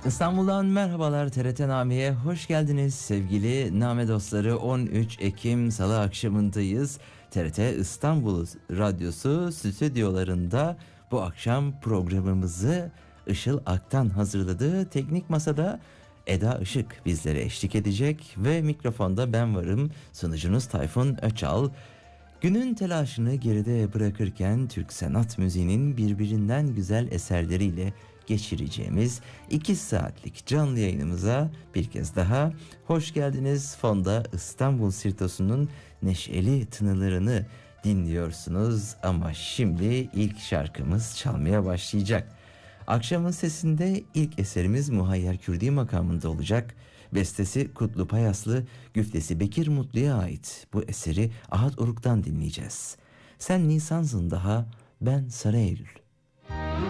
İstanbul'dan merhabalar, TRT Name'ye hoş geldiniz sevgili Name dostları. 13 Ekim Salı akşamındayız. TRT İstanbul Radyosu stüdyolarında bu akşam programımızı Işıl Aktan hazırladı. Teknik masada Eda Işık bizlere eşlik edecek ve mikrofonda ben varım, sunucunuz Tayfun Öçal. Günün telaşını geride bırakırken Türk sanat müziğinin birbirinden güzel eserleriyle geçireceğimiz 2 saatlik canlı yayınımıza bir kez daha hoş geldiniz. Fonda İstanbul Sirtosu'nun neşeli tınılarını dinliyorsunuz ama şimdi ilk şarkımız çalmaya başlayacak. Akşamın sesinde ilk eserimiz Muhayyer Kürdi makamında olacak. Bestesi Kutlu Payaslı, güftesi Bekir Mutlu'ya ait. Bu eseri Ahad Uruk'tan dinleyeceğiz. Sen Nisansın daha, ben Sarı Eylül.